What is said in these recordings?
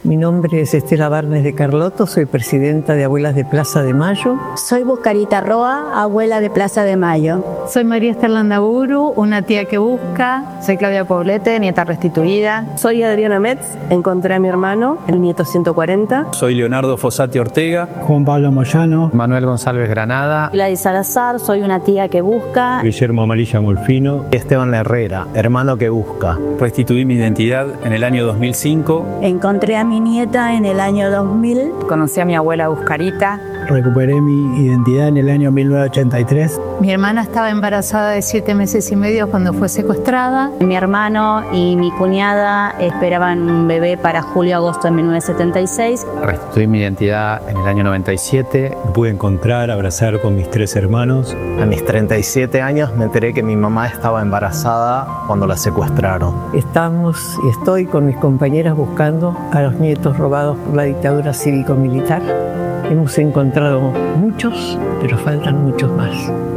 Mi nombre es Estela Barnes de Carlotto, soy presidenta de Abuelas de Plaza de Mayo. Soy Buscarita Roa, abuela de Plaza de Mayo. Soy María Esther Landaburu, una tía que busca. Soy Claudia Poblete, nieta restituida. Soy Adriana Metz, encontré a mi hermano, el nieto 140. Soy Leonardo Fossati Ortega. Juan Pablo Moyano. Manuel González Granada. Gladys Salazar, soy una tía que busca. Guillermo Amarilla Molfino. Esteban Herrera, hermano que busca. Restituí mi identidad en el año 2005. Encontré a mi nieta en el año 2000. Conocí a mi abuela Buscarita. Recuperé mi identidad en el año 1983. Mi hermana estaba embarazada de 7 meses y medio cuando fue secuestrada. Mi hermano y mi cuñada esperaban un bebé para julio-agosto de 1976. Restituí mi identidad en el año 97. Me pude encontrar, abrazar con mis 3 hermanos. A mis 37 años me enteré que mi mamá estaba embarazada cuando la secuestraron. Estamos y estoy con mis compañeras buscando a los nietos robados por la dictadura cívico-militar. Hemos encontrado muchos, pero faltan muchos más.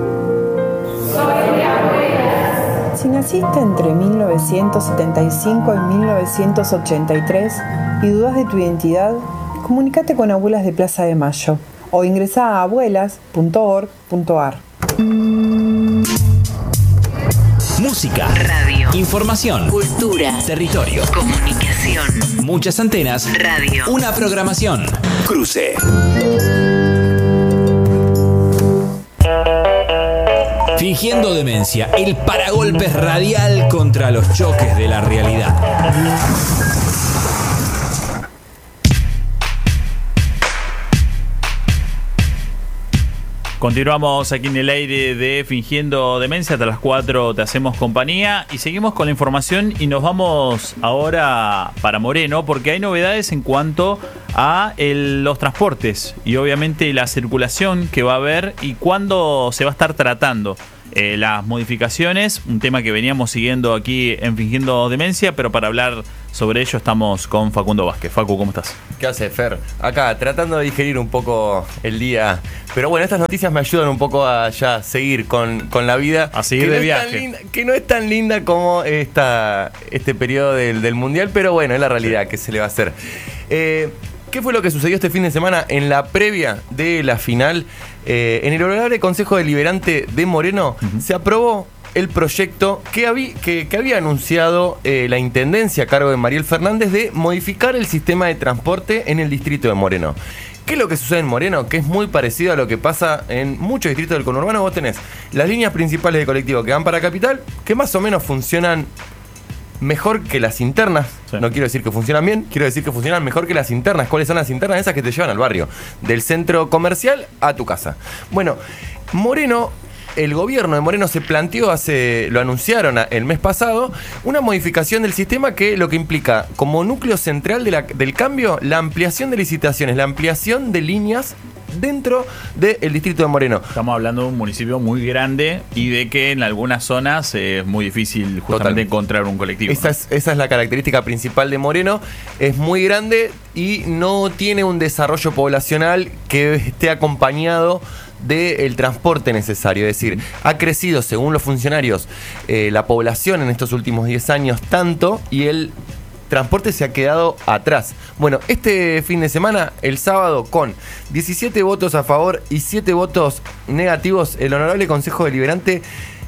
Si naciste entre 1975 y 1983 y dudas de tu identidad, comunícate con Abuelas de Plaza de Mayo o ingresá a abuelas.org.ar. Música, radio, información, cultura, territorio, comunicación, muchas antenas, radio, una programación. Cruce. Fingiendo demencia, el paragolpe radial contra los choques de la realidad. Continuamos aquí en el aire de Fingiendo Demencia, hasta las 4 te hacemos compañía y seguimos con la información y nos vamos ahora para Moreno porque hay novedades en cuanto a los transportes y obviamente la circulación que va a haber y cuándo se va a estar tratando. Las modificaciones, un tema que veníamos siguiendo aquí en Fingiendo Demencia, pero para hablar sobre ello estamos con Facundo Vázquez. Facu, ¿cómo estás? ¿Qué hace, Fer? Acá, tratando de digerir un poco el día. Pero bueno, estas noticias me ayudan un poco a ya seguir con la vida. A seguir de viaje. Que no es tan linda como este periodo del Mundial, pero bueno, es la realidad, que se le va a hacer. ¿Qué fue lo que sucedió este fin de semana en la previa de la final? En el Honorable Consejo Deliberante de Moreno se aprobó el proyecto que había anunciado la Intendencia a cargo de Mariel Fernández de modificar el sistema de transporte en el distrito de Moreno. ¿Qué es lo que sucede en Moreno? Que es muy parecido a lo que pasa en muchos distritos del conurbano. Vos tenés las líneas principales de colectivo que van para Capital, que más o menos funcionan mejor que las internas. Sí. No quiero decir que funcionan bien, quiero decir que funcionan mejor que las internas. ¿Cuáles son las internas? Esas que te llevan al barrio, del centro comercial a tu casa. Bueno, Moreno, el gobierno de Moreno se planteó lo anunciaron el mes pasado, una modificación del sistema que lo que implica como núcleo central del cambio, la ampliación de licitaciones, la ampliación de líneas dentro del distrito de Moreno. Estamos hablando de un municipio muy grande y de que en algunas zonas es muy difícil justamente encontrar un colectivo. Esa es la característica principal de Moreno. Es muy grande y no tiene un desarrollo poblacional que esté acompañado del transporte necesario. Es decir, ha crecido, según los funcionarios, la población en estos últimos 10 años tanto y el transporte se ha quedado atrás. Bueno, este fin de semana, el sábado, con 17 votos a favor y 7 votos negativos, el Honorable Consejo Deliberante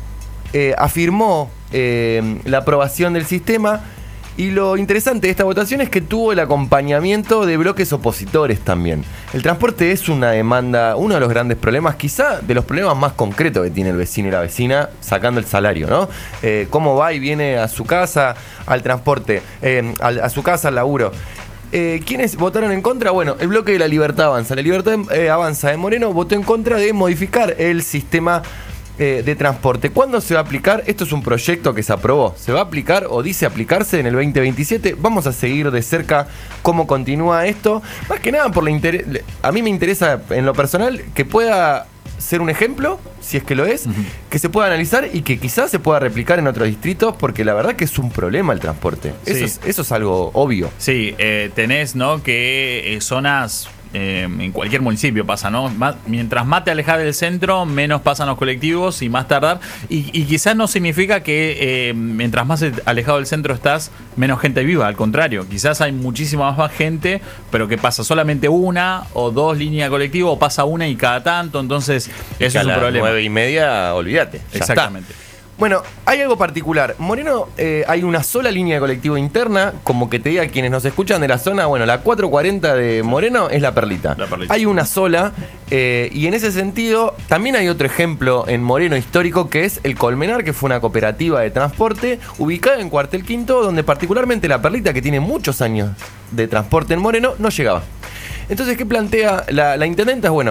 afirmó la aprobación del sistema. Y lo interesante de esta votación es que tuvo el acompañamiento de bloques opositores también. El transporte es una demanda, uno de los grandes problemas, quizá de los problemas más concretos que tiene el vecino y la vecina, sacando el salario, ¿no? Cómo va y viene a su casa, al transporte, a su casa, al laburo. ¿Quiénes votaron en contra? Bueno, el bloque de la Libertad Avanza. La Libertad Avanza de Moreno votó en contra de modificar el sistema de transporte. ¿Cuándo se va a aplicar? Esto es un proyecto que se aprobó. ¿Se va a aplicar o dice aplicarse en el 2027? Vamos a seguir de cerca cómo continúa esto. Más que nada por a mí me interesa en lo personal que pueda ser un ejemplo, si es que lo es, que se pueda analizar y que quizás se pueda replicar en otros distritos, porque la verdad que es un problema el transporte. Sí. Eso es algo obvio. Sí, tenés, ¿no?, que zonas en cualquier municipio pasa, ¿no? Mientras más te alejas del centro, menos pasan los colectivos y más tardar. Y quizás no significa que mientras más alejado del centro estás, menos gente viva. Al contrario, quizás hay muchísima más gente, pero que pasa solamente una o dos líneas de colectivo, o pasa una y cada tanto. Entonces, eso es un problema. 9:30, olvídate. Exactamente. Bueno, hay algo particular. Moreno, hay una sola línea de colectivo interna, como que te diga quienes nos escuchan de la zona, bueno, la 440 de Moreno es La Perlita. Hay una sola, y en ese sentido, también hay otro ejemplo en Moreno histórico, que es el Colmenar, que fue una cooperativa de transporte ubicada en Cuartel Quinto, donde particularmente La Perlita, que tiene muchos años de transporte en Moreno, no llegaba. Entonces, ¿qué plantea la intendenta? Bueno,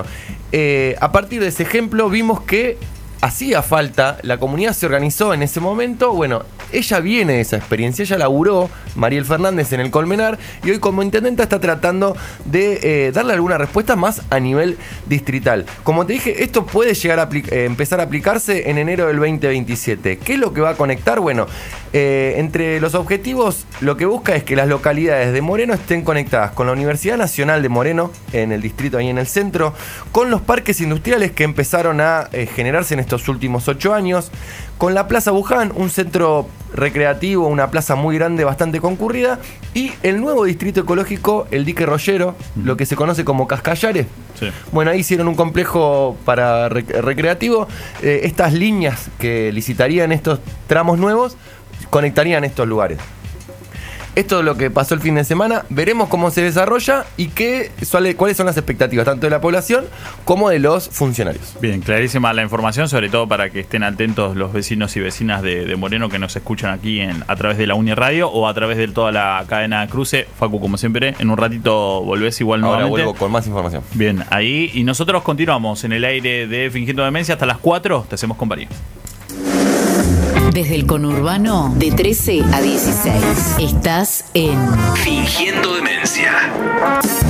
a partir de ese ejemplo vimos que hacía falta, la comunidad se organizó en ese momento, bueno, ella viene de esa experiencia, ella laburó, Mariel Fernández, en el Colmenar, y hoy como intendenta está tratando de darle alguna respuesta más a nivel distrital. Como te dije, esto puede llegar a empezar a aplicarse en enero del 2027. ¿Qué es lo que va a conectar? Bueno, entre los objetivos, lo que busca es que las localidades de Moreno estén conectadas con la Universidad Nacional de Moreno, en el distrito, ahí en el centro, con los parques industriales que empezaron a generarse en estos últimos 8 años, con la Plaza Buján, un centro recreativo, una plaza muy grande, bastante concurrida, y el nuevo distrito ecológico, el Dique Rollero, lo que se conoce como Cascallares. Sí. Bueno, ahí hicieron un complejo para recreativo. Estas líneas que licitarían estos tramos nuevos conectarían estos lugares. Esto es lo que pasó el fin de semana. Veremos cómo se desarrolla y cuáles son las expectativas tanto de la población como de los funcionarios. Bien, clarísima la información, sobre todo para que estén atentos los vecinos y vecinas de Moreno que nos escuchan aquí a través de la Uni Radio o a través de toda la cadena Cruce. Facu, como siempre, en un ratito volvés igual nuevamente. Ahora vuelvo con más información. Bien, ahí. Y nosotros continuamos en el aire de Fingiendo Demencia hasta las 4. Te hacemos compañía. Desde el conurbano, de 13 a 16. Estás en Fingiendo